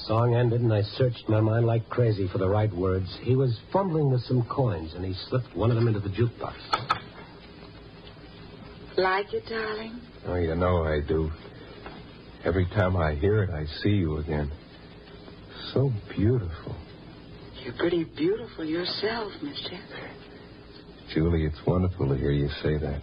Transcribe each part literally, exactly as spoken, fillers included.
song ended, and I searched my mind like crazy for the right words. He was fumbling with some coins, and he slipped one of them into the jukebox. Like it, darling? Oh, you know I do. Every time I hear it, I see you again. So beautiful. You're pretty beautiful yourself, mister. Julie, it's wonderful to hear you say that.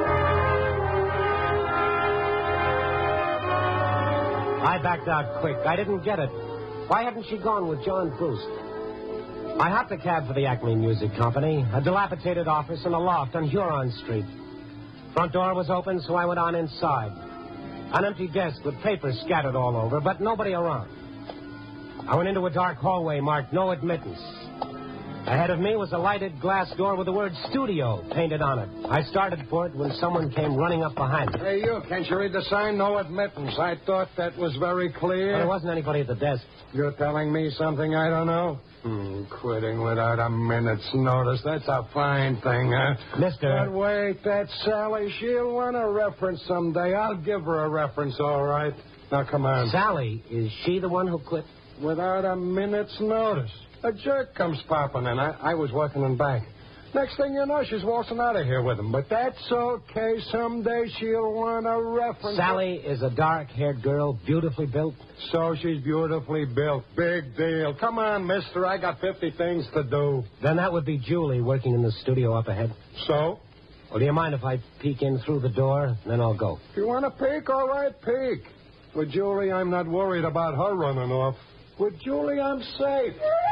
I backed out quick. I didn't get it. Why hadn't she gone with John Bruce? I hopped a cab for the Acme Music Company, a dilapidated office in a loft on Huron Street. Front door was open, so I went on inside. An empty desk with papers scattered all over, but nobody around. I went into a dark hallway marked no admittance. Ahead of me was a lighted glass door with the word studio painted on it. I started for it when someone came running up behind me. Hey, you, can't you read the sign? No admittance. I thought that was very clear. Well, there wasn't anybody at the desk. You're telling me something I don't know? Hmm, quitting without a minute's notice. That's a fine thing, huh? Mister. But wait, that's Sally. She'll want a reference someday. I'll give her a reference, all right. Now, come on. Sally, is she the one who quit? Without a minute's notice. A jerk comes popping in. I, I was working in bank. Next thing you know, she's waltzing out of here with him. But that's okay. Someday she'll want a reference. Sally is a dark-haired girl, beautifully built. So she's beautifully built. Big deal. Come on, mister. I got fifty things to do. Then that would be Julie working in the studio up ahead. So? Well, do you mind if I peek in through the door? Then I'll go. If you want to peek, all right, peek. With Julie, I'm not worried about her running off. With Julie, I'm safe.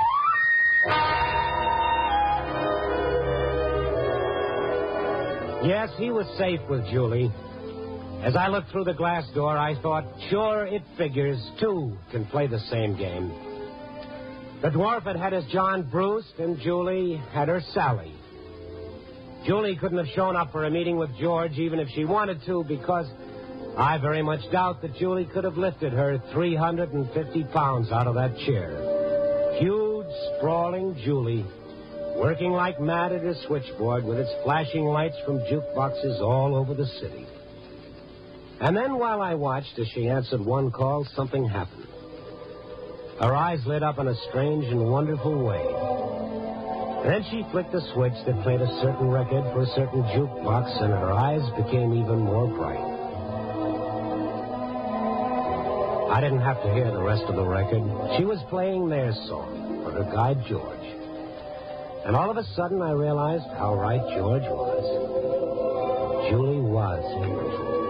Yes, he was safe with Julie. As I looked through the glass door, I thought, sure, it figures. Two can play the same game. The dwarf had had his John Bruce, and Julie had her Sally. Julie couldn't have shown up for a meeting with George even if she wanted to, because I very much doubt that Julie could have lifted her three hundred fifty pounds out of that chair. Huge, sprawling Julie, working like mad at her switchboard with its flashing lights from jukeboxes all over the city. And then while I watched as she answered one call, something happened. Her eyes lit up in a strange and wonderful way. And then she flicked a switch that played a certain record for a certain jukebox, and her eyes became even more bright. I didn't have to hear the rest of the record. She was playing their song for her guide, George. And all of a sudden, I realized how right George was. Julie was beautiful.